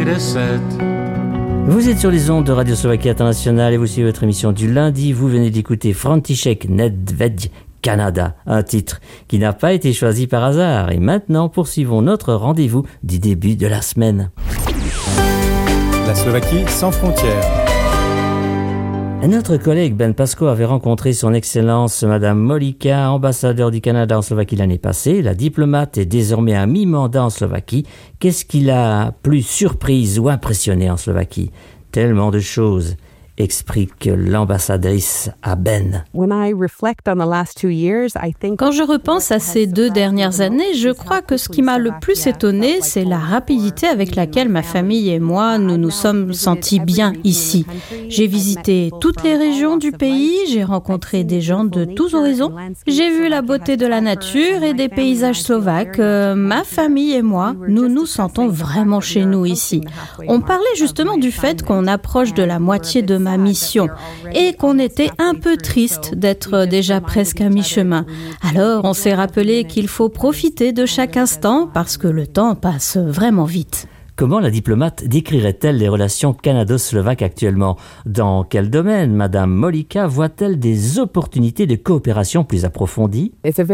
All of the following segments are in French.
97. Vous êtes sur les ondes de Radio Slovaquie Internationale et vous suivez votre émission du lundi. Vous venez d'écouter František Nedvěd, Canada, un titre qui n'a pas été choisi par hasard. Et maintenant, poursuivons notre rendez-vous du début de la semaine. La Slovaquie sans frontières. Notre collègue Ben Pasco avait rencontré son Excellence Madame Molika, ambassadeur du Canada en Slovaquie l'année passée. La diplomate est désormais à mi-mandat en Slovaquie. Qu'est-ce qui l'a plus surprise ou impressionnée en Slovaquie? Tellement de choses, explique l'ambassadrice à Ben. Quand je repense à ces 2 dernières années, je crois que ce qui m'a le plus étonnée, c'est la rapidité avec laquelle ma famille et moi, nous nous sommes sentis bien ici. J'ai visité toutes les régions du pays, j'ai rencontré des gens de tous horizons, j'ai vu la beauté de la nature et des paysages slovaques. Ma famille et moi, nous nous sentons vraiment chez nous ici. On parlait justement du fait qu'on approche de la moitié de ma mission et qu'on était un peu triste d'être déjà presque à mi-chemin. Alors on s'est rappelé qu'il faut profiter de chaque instant parce que le temps passe vraiment vite. Comment la diplomate décrirait-elle les relations canado-slovaques actuellement? Dans quel domaine Madame Molika voit-elle des opportunités de coopération plus approfondies?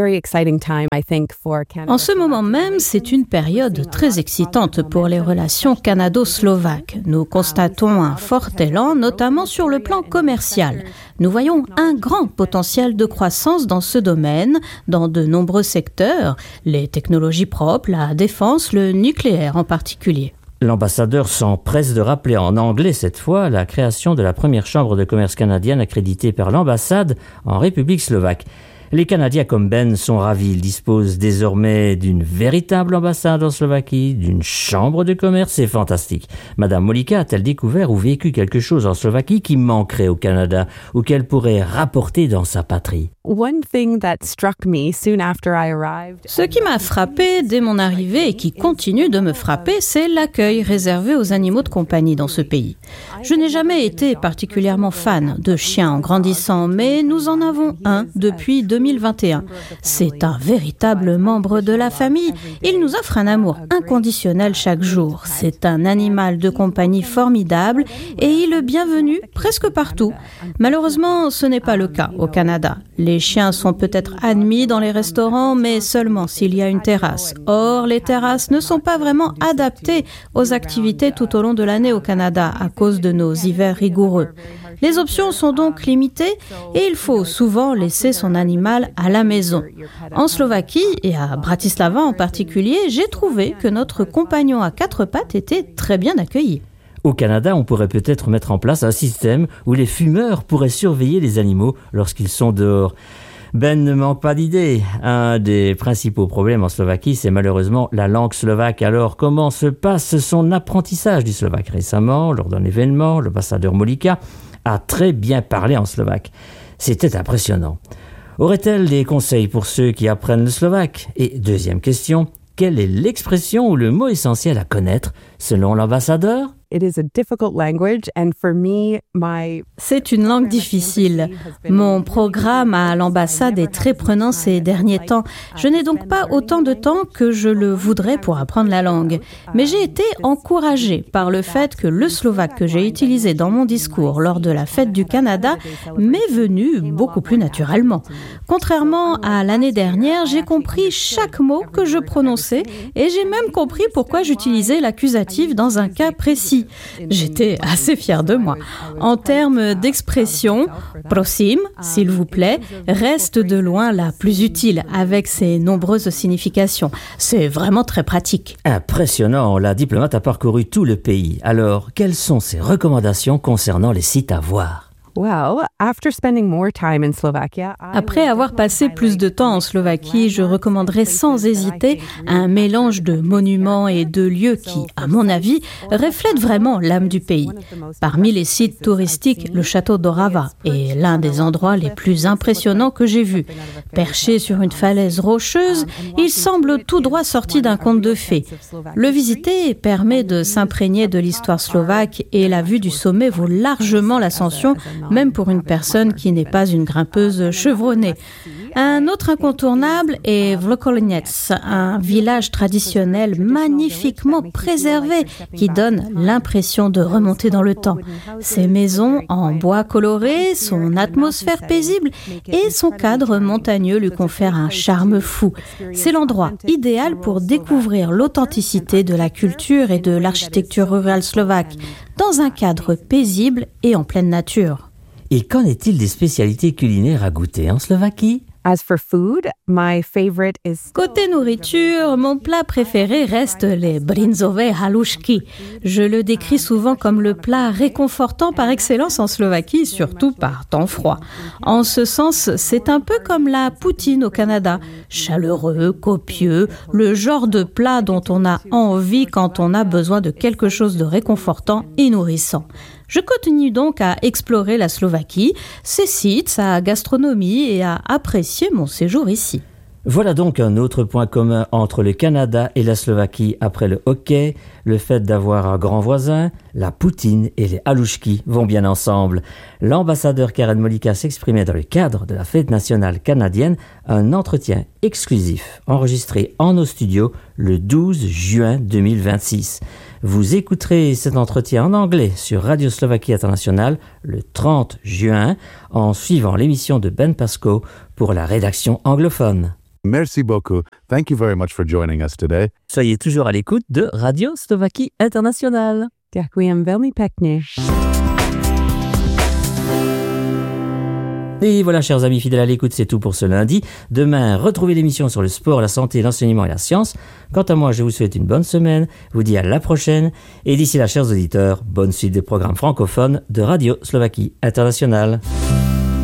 En ce moment même, c'est une période très excitante pour les relations canado-slovaques. Nous constatons un fort élan, notamment sur le plan commercial. Nous voyons un grand potentiel de croissance dans ce domaine, dans de nombreux secteurs, les technologies propres, la défense, le nucléaire en particulier. L'ambassadeur s'empresse de rappeler en anglais cette fois la création de la première chambre de commerce canadienne accréditée par l'ambassade en République slovaque. Les Canadiens comme Ben sont ravis. Ils disposent désormais d'une véritable ambassade en Slovaquie, d'une chambre de commerce. C'est fantastique. Madame Molika a-t-elle découvert ou vécu quelque chose en Slovaquie qui manquerait au Canada ou qu'elle pourrait rapporter dans sa patrie? Ce qui m'a frappé dès mon arrivée et qui continue de me frapper, c'est l'accueil réservé aux animaux de compagnie dans ce pays. Je n'ai jamais été particulièrement fan de chiens en grandissant, mais nous en avons un depuis 2021. C'est un véritable membre de la famille. Il nous offre un amour inconditionnel chaque jour. C'est un animal de compagnie formidable et il est bienvenu presque partout. Malheureusement, ce n'est pas le cas au Canada. Les chiens sont peut-être admis dans les restaurants, mais seulement s'il y a une terrasse. Or, les terrasses ne sont pas vraiment adaptées aux activités tout au long de l'année au Canada à cause de nos hivers rigoureux. Les options sont donc limitées et il faut souvent laisser son animal à la maison. En Slovaquie et à Bratislava en particulier, j'ai trouvé que notre compagnon à 4 pattes était très bien accueilli. Au Canada, on pourrait peut-être mettre en place un système où les fumeurs pourraient surveiller les animaux lorsqu'ils sont dehors. Ben ne manque pas d'idées. Un des principaux problèmes en Slovaquie, c'est malheureusement la langue slovaque. Alors, comment se passe son apprentissage du slovaque? Récemment, lors d'un événement, l'ambassadeur Molika a très bien parlé en slovaque. C'était impressionnant. Aurait-elle des conseils pour ceux qui apprennent le slovaque? Et deuxième question, quelle est l'expression ou le mot essentiel à connaître selon l'ambassadeur? C'est une langue difficile. Mon programme à l'ambassade est très prenant ces derniers temps. Je n'ai donc pas autant de temps que je le voudrais pour apprendre la langue. Mais j'ai été encouragée par le fait que le slovaque que j'ai utilisé dans mon discours lors de la fête du Canada m'est venu beaucoup plus naturellement. Contrairement à l'année dernière, j'ai compris chaque mot que je prononçais et j'ai même compris pourquoi j'utilisais l'accusatif dans un cas précis. J'étais assez fière de moi. En termes d'expression, prosím, s'il vous plaît, reste de loin la plus utile avec ses nombreuses significations. C'est vraiment très pratique. Impressionnant, la diplomate a parcouru tout le pays. Alors, quelles sont ses recommandations concernant les sites à voir? Après avoir passé plus de temps en Slovaquie, je recommanderais sans hésiter un mélange de monuments et de lieux qui, à mon avis, reflètent vraiment l'âme du pays. Parmi les sites touristiques, le château d'Orava est l'un des endroits les plus impressionnants que j'ai vus. Perché sur une falaise rocheuse, il semble tout droit sorti d'un conte de fées. Le visiter permet de s'imprégner de l'histoire slovaque et la vue du sommet vaut largement l'ascension, même pour une personne qui n'est pas une grimpeuse chevronnée. Un autre incontournable est Vlkolínec, un village traditionnel magnifiquement préservé qui donne l'impression de remonter dans le temps. Ses maisons en bois coloré, son atmosphère paisible et son cadre montagneux lui confèrent un charme fou. C'est l'endroit idéal pour découvrir l'authenticité de la culture et de l'architecture rurale slovaque dans un cadre paisible et en pleine nature. Et qu'en est-il des spécialités culinaires à goûter en Slovaquie ? As for food, my favorite is... Côté nourriture, mon plat préféré reste les brinzové halušky. Je le décris souvent comme le plat réconfortant par excellence en Slovaquie, surtout par temps froid. En ce sens, c'est un peu comme la poutine au Canada. Chaleureux, copieux, le genre de plat dont on a envie quand on a besoin de quelque chose de réconfortant et nourrissant. Je continue donc à explorer la Slovaquie, ses sites, sa gastronomie et à apprécier mon séjour ici. Voilà donc un autre point commun entre le Canada et la Slovaquie après le hockey, le fait d'avoir un grand voisin, la poutine et les halušky vont bien ensemble. L'ambassadeur Karen Molíka s'exprimait dans le cadre de la fête nationale canadienne, un entretien exclusif enregistré en nos studios le 12 juin 2026. Vous écouterez cet entretien en anglais sur Radio Slovaquie Internationale le 30 juin en suivant l'émission de Ben Pasco pour la rédaction anglophone. Merci beaucoup. Thank you very much for joining us today. Soyez toujours à l'écoute de Radio Slovaquie Internationale. Ďakujem veľmi pekne. Et voilà, chers amis fidèles à l'écoute, c'est tout pour ce lundi. Demain, retrouvez l'émission sur le sport, la santé, l'enseignement et la science. Quant à moi, je vous souhaite une bonne semaine, vous dis à la prochaine. Et d'ici là, chers auditeurs, bonne suite des programmes francophones de Radio Slovaquie Internationale.